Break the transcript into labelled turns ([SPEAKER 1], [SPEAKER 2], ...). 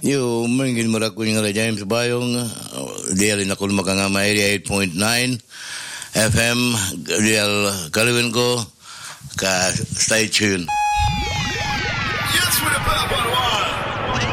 [SPEAKER 1] Yo, mungkin meraku yang ada James Bayong, dia lina kul makangama area 8.9 FM, dia kalawin ko, ka stay tuned.
[SPEAKER 2] Yes, we're about